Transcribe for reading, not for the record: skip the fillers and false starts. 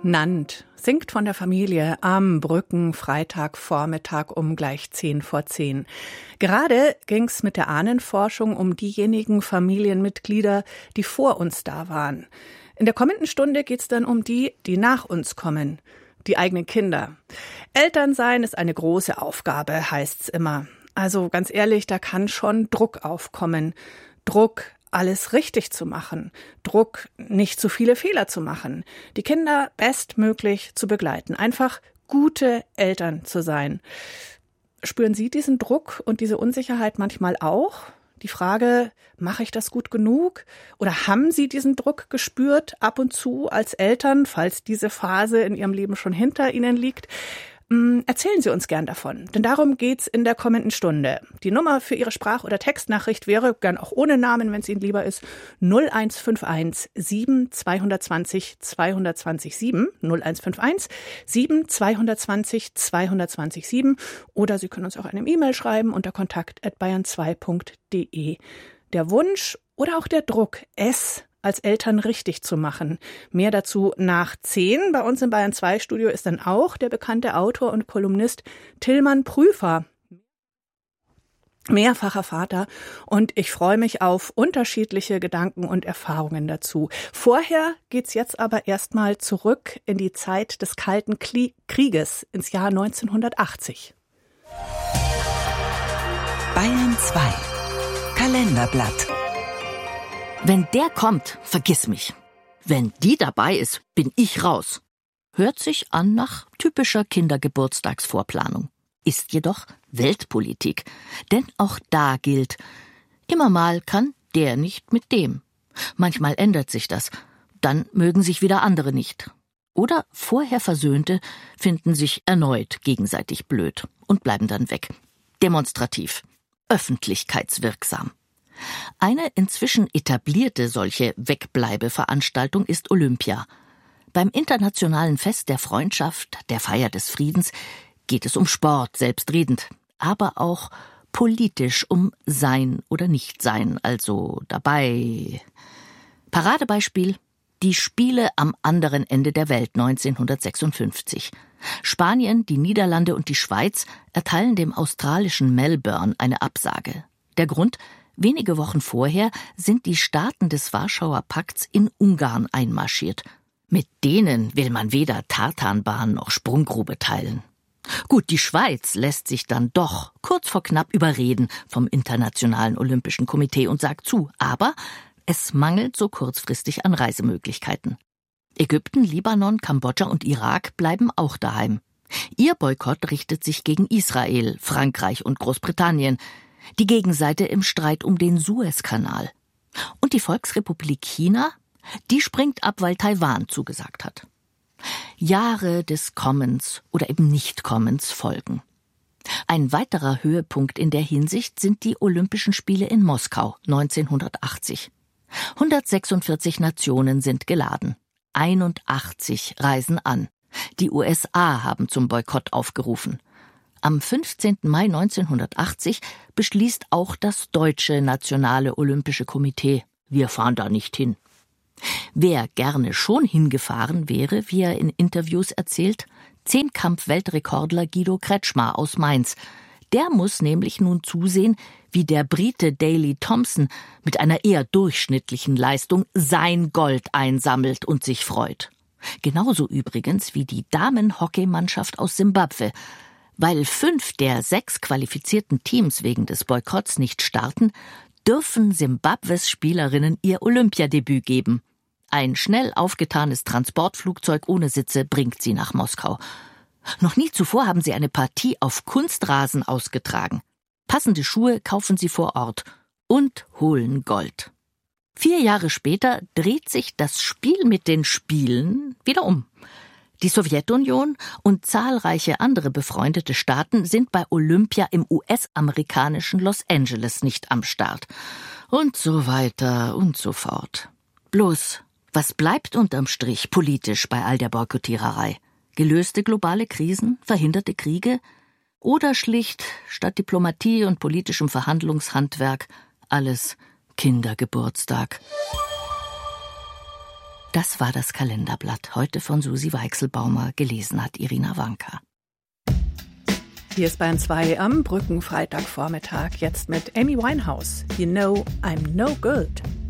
Nant singt von der Familie am Brückenfreitagvormittag um gleich 10:10. Gerade ging's mit der Ahnenforschung um diejenigen Familienmitglieder, die vor uns da waren. In der kommenden Stunde geht's dann um die, die nach uns kommen, die eigenen Kinder. Elternsein ist eine große Aufgabe, heißt's immer. Also ganz ehrlich, da kann schon Druck aufkommen. Druck, alles richtig zu machen. Druck, nicht zu viele Fehler zu machen. Die Kinder bestmöglich zu begleiten. Einfach gute Eltern zu sein. Spüren Sie diesen Druck und diese Unsicherheit manchmal auch? Die Frage, mache ich das gut genug? Oder haben Sie diesen Druck gespürt ab und zu als Eltern, falls diese Phase in Ihrem Leben schon hinter Ihnen liegt? Erzählen Sie uns gern davon, denn darum geht's in der kommenden Stunde. Die Nummer für Ihre Sprach- oder Textnachricht wäre, gern auch ohne Namen, wenn es Ihnen lieber ist, 0151 7 220 220 7, 0151 7 220 220 7, oder Sie können uns auch eine E-Mail schreiben unter kontakt@bayern2.de. Der Wunsch oder auch der Druck, es als Eltern richtig zu machen. Mehr dazu nach 10. Bei uns im Bayern 2 Studio ist dann auch der bekannte Autor und Kolumnist Tillmann Prüfer, mehrfacher Vater, und ich freue mich auf unterschiedliche Gedanken und Erfahrungen dazu. Vorher geht's jetzt aber erstmal zurück in die Zeit des Kalten Krieges, ins Jahr 1980. Bayern 2 Kalenderblatt. Wenn der kommt, vergiss mich. Wenn die dabei ist, bin ich raus. Hört sich an nach typischer Kindergeburtstagsvorplanung. Ist jedoch Weltpolitik. Denn auch da gilt, immer mal kann der nicht mit dem. Manchmal ändert sich das. Dann mögen sich wieder andere nicht. Oder vorher Versöhnte finden sich erneut gegenseitig blöd und bleiben dann weg. Demonstrativ. Öffentlichkeitswirksam. Eine inzwischen etablierte solche Wegbleibeveranstaltung ist Olympia. Beim Internationalen Fest der Freundschaft, der Feier des Friedens, geht es um Sport, selbstredend, aber auch politisch um Sein oder Nichtsein, also dabei. Paradebeispiel: die Spiele am anderen Ende der Welt 1956. Spanien, die Niederlande und die Schweiz erteilen dem australischen Melbourne eine Absage. Der Grund: wenige Wochen vorher sind die Staaten des Warschauer Pakts in Ungarn einmarschiert. Mit denen will man weder Tartanbahn noch Sprunggrube teilen. Gut, die Schweiz lässt sich dann doch kurz vor knapp überreden vom Internationalen Olympischen Komitee und sagt zu, aber es mangelt so kurzfristig an Reisemöglichkeiten. Ägypten, Libanon, Kambodscha und Irak bleiben auch daheim. Ihr Boykott richtet sich gegen Israel, Frankreich und Großbritannien, die Gegenseite im Streit um den Suezkanal. Und die Volksrepublik China, die springt ab, weil Taiwan zugesagt hat. Jahre des Kommens oder eben Nichtkommens folgen. Ein weiterer Höhepunkt in der Hinsicht sind die Olympischen Spiele in Moskau 1980. 146 Nationen sind geladen. 81 reisen an. Die USA haben zum Boykott aufgerufen. Am 15. Mai 1980 beschließt auch das Deutsche Nationale Olympische Komitee: wir fahren da nicht hin. Wer gerne schon hingefahren wäre, wie er in Interviews erzählt, Zehnkampf-Weltrekordler Guido Kretschmar aus Mainz. Der muss nämlich nun zusehen, wie der Brite Daley Thompson mit einer eher durchschnittlichen Leistung sein Gold einsammelt und sich freut. Genauso übrigens wie die Damenhockeymannschaft aus Simbabwe. Weil 5 der 6 qualifizierten Teams wegen des Boykotts nicht starten, dürfen Simbabwes Spielerinnen ihr Olympiadebüt geben. Ein schnell aufgetanes Transportflugzeug ohne Sitze bringt sie nach Moskau. Noch nie zuvor haben sie eine Partie auf Kunstrasen ausgetragen. Passende Schuhe kaufen sie vor Ort und holen Gold. 4 Jahre später dreht sich das Spiel mit den Spielen wieder um. Die Sowjetunion und zahlreiche andere befreundete Staaten sind bei Olympia im US-amerikanischen Los Angeles nicht am Start. Und so weiter und so fort. Bloß, was bleibt unterm Strich politisch bei all der Boykottiererei? Gelöste globale Krisen, verhinderte Kriege? Oder schlicht, statt Diplomatie und politischem Verhandlungshandwerk, alles Kindergeburtstag? Das war das Kalenderblatt, heute von Susi Weichselbaumer, gelesen hat Irina Wanka. Hier ist Bayern 2 am Brückenfreitagvormittag, jetzt mit Amy Winehouse. You know I'm no good.